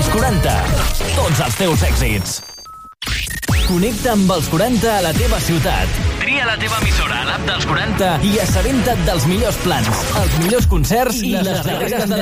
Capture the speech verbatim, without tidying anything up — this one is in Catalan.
Els quaranta. Tots els teus èxits. Connecta amb els quaranta a la teva ciutat. Tria la teva emissora a l'app dels quaranta i assabenta't dels millors plans, els millors concerts i les darreres